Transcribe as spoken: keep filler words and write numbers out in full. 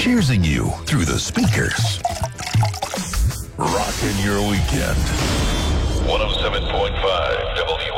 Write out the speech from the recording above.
cheersing you through the speakers. Rocking your weekend. one oh seven point five W